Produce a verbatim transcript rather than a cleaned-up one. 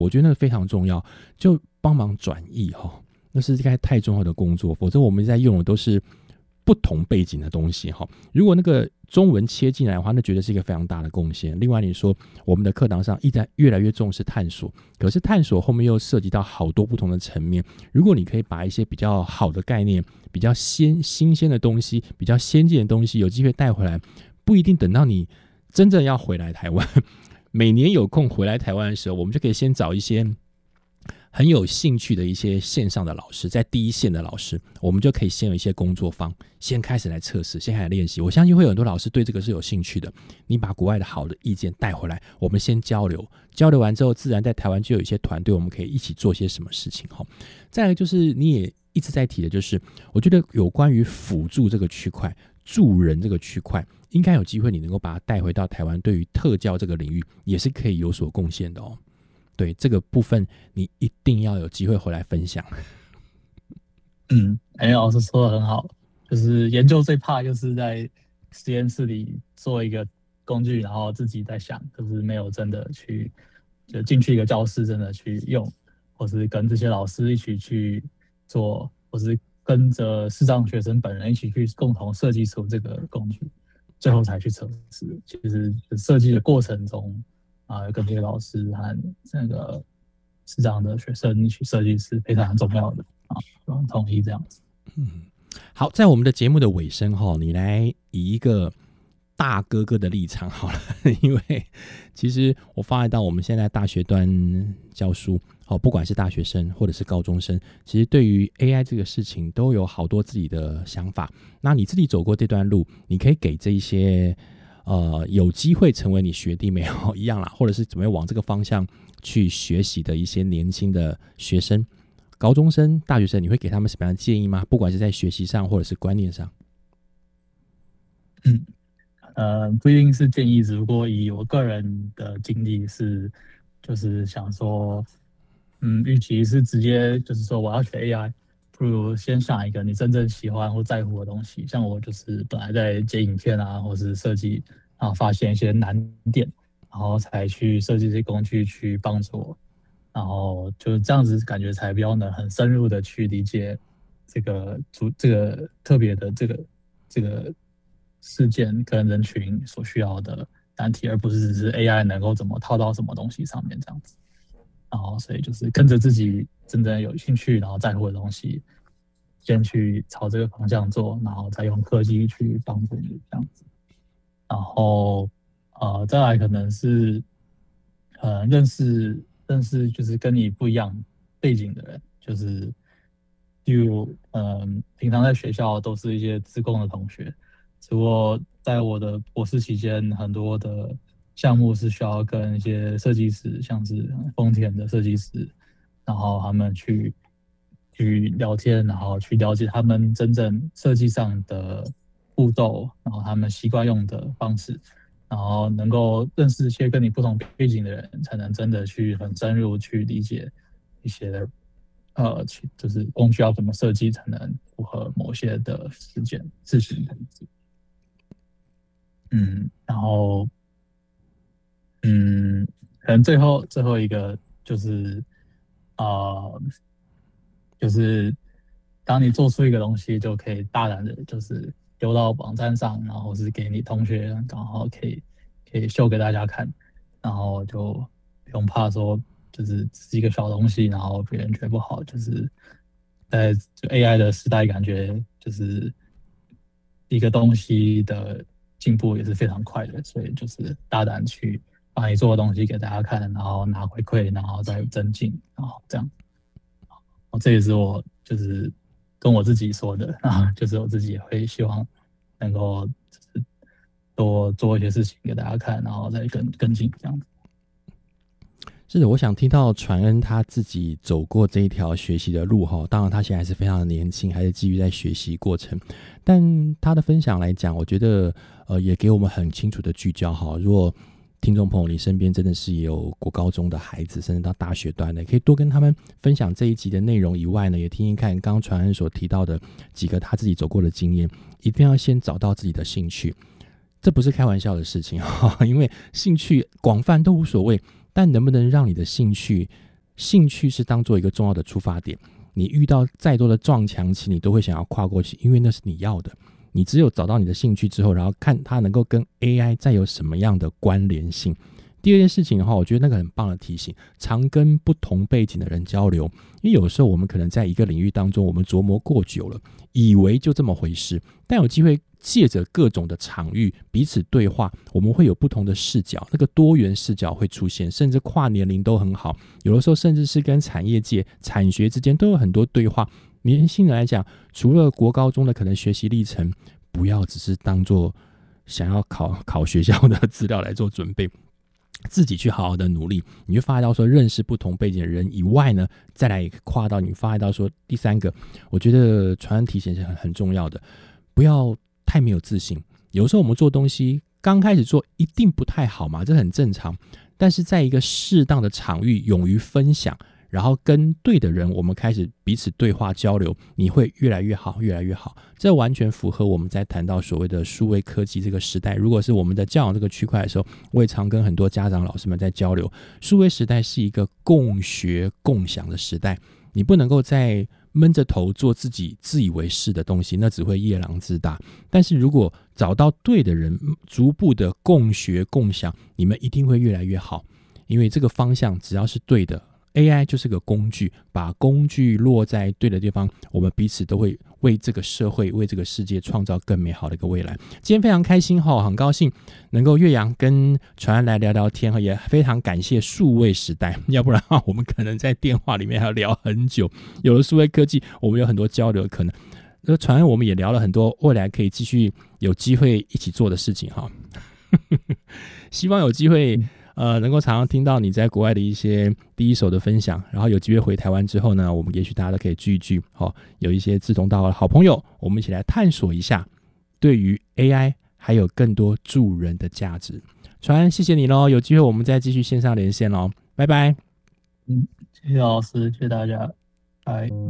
我觉得那个非常重要，就帮忙转译哈，那是应该太重要的工作，否则我们在用的都是不同背景的东西哈。如果那个中文切进来的话，那绝对是一个非常大的贡献。另外你说我们的课堂上一直越来越重视探索，可是探索后面又涉及到好多不同的层面，如果你可以把一些比较好的概念，比较先新鲜的东西，比较先进的东西有机会带回来，不一定等到你真正要回来台湾，每年有空回来台湾的时候，我们就可以先找一些很有兴趣的一些线上的老师，在第一线的老师，我们就可以先有一些工作坊，先开始来测试，先开始练习。我相信会有很多老师对这个是有兴趣的，你把国外的好的意见带回来，我们先交流，交流完之后，自然在台湾就有一些团队，我们可以一起做些什么事情。再来就是你也一直在提的，就是我觉得有关于辅助这个区块，助人这个区块，应该有机会你能够把它带回到台湾，对于特教这个领域也是可以有所贡献的哦。对，这个部分你一定要有机会回来分享。 嗯，哎，老师说的很好，就是研究最怕就是在实验室里做一个工具，然后自己在想，可是没有真的去就进去一个教室真的去用，或是跟这些老师一起去做，或是跟着视障学生本人一起去共同设计出这个工具，最后才去测试。其实设计的过程中啊，跟这个老师和那个视障的学生一起设计是非常重要的啊，同意这样子。 嗯，好，在我们的节目的尾声哈，你来以一个大哥哥的立场好了，因为其实我发现到我们现在大学端教书，好，不管是大学生或者是高中生，其实对于 A I 这个事情都有好多自己的想法。那你自己走过这段路，你可以给这一些呃有机会成为你学弟妹一样啦，或者是怎么样往这个方向去学习的一些年轻的学生、高中生、大学生，你会给他们什么样的建议吗？不管是在学习上或者是观念上。 嗯，呃，不一定是建议，只不过以我个人的经历是，就是想说，嗯，与其是直接就是说我要学 A I， 不如先想一个你真正喜欢或在乎的东西。像我就是本来在剪影片啊，或是设计，然后发现一些难点，然后才去设计这些工具去帮助我，然后就这样子感觉才比较能很深入的去理解这个主这个特别的这个这个事件跟人群所需要的难题，而不是只是 A I 能够怎么套到什么东西上面这样子。然后所以就是跟着自己真正有兴趣然后在乎的东西，先去朝这个方向做，然后再用科技去帮助你这样子。然后呃，再来可能是呃认识认识就是跟你不一样背景的人，就是例如嗯、呃、平常在学校都是一些资工的同学，只不过在我的博士期间，很多的项目是需要跟一些设计师，像是丰田的设计师，然后他们去去聊天，然后去了解他们真正设计上的步骤，然后他们习惯用的方式，然后能够认识一些跟你不同背景的人，才能真的去很深入去理解一些呃，就是工具要怎么设计才能符合某些的事件事情这样子。嗯，然后嗯，可能最后最后一个就是呃，就是当你做出一个东西，就可以大胆的，就是丢到网站上，然后是给你同学，然后可以可以秀给大家看，然后就不用怕说就是只是一个小东西，然后别人觉得不好，就是在 A I 的时代，感觉就是一个东西的进步也是非常快的，所以就是大胆去把你做的东西给大家看，然后拿回馈，然后再增进，然后这样。这也是我就是跟我自己说的啊，就是我自己也会希望能够就是多做一些事情给大家看，然后再跟跟进这样子。 是的，我想听到传恩他自己走过这一条学习的路哈，当然他现在还是非常的年轻，还是基于在学习过程，但他的分享来讲，我觉得呃也给我们很清楚的聚焦哈。如果听众朋友你身边真的是有国高中的孩子，甚至到大学端的，可以多跟他们分享这一集的内容以外呢，也听听看刚刚传恩所提到的几个他自己走过的经验，一定要先找到自己的兴趣，这不是开玩笑的事情哈，因为兴趣广泛都无所谓，但能不能让你的兴趣兴趣是当做一个重要的出发点。你遇到再多的撞墙期，你都会想要跨过去，因为那是你要的。你只有找到你的兴趣之后，然后看它能够跟 A I 再有什么样的关联性。第二件事情的话，我觉得那个很棒的提醒，常跟不同背景的人交流，因为有时候我们可能在一个领域当中，我们琢磨过久了，以为就这么回事，但有机会借着各种的场域彼此对话，我们会有不同的视角，那个多元视角会出现，甚至跨年龄都很好，有的时候甚至是跟产业界、产学之间都有很多对话。年轻人来讲，除了国高中的可能学习历程，不要只是当做想要考考学校的资料来做准备，自己去好好的努力，你会发现到说认识不同背景的人以外呢，再来跨到你发现到说第三个，我觉得传恩提醒是很很重要的，不要太没有自信。有时候我们做东西刚开始做一定不太好嘛，这很正常，但是在一个适当的场域勇于分享，然后跟对的人我们开始彼此对话交流，你会越来越好越来越好。这完全符合我们在谈到所谓的数位科技这个时代。如果是我们的教养这个区块的时候，我也常跟很多家长老师们在交流，数位时代是一个共学共享的时代，你不能够再闷着头做自己自以为是的东西，那只会夜郎自大。但是如果找到对的人，逐步的共学共享，你们一定会越来越好。因为这个方向只要是对的， A I 就是个工具，把工具落在对的地方，我们彼此都会为这个社会、为这个世界创造更美好的一个未来。今天非常开心，很高兴能够岳阳跟传恩来聊聊天，也非常感谢数位时代，要不然我们可能在电话里面还要聊很久。有了数位科技，我们有很多交流的可能。那传恩我们也聊了很多未来可以继续有机会一起做的事情哈。希望有机会呃，能够常常听到你在国外的一些第一手的分享，然后有机会回台湾之后呢，我们也许大家都可以聚一聚，哦，有一些志同道合的好朋友，我们一起来探索一下对于 A I 还有更多助人的价值。传，谢谢你咯，有机会我们再继续线上连线咯，拜拜。 嗯，谢谢老师，谢谢大家，拜。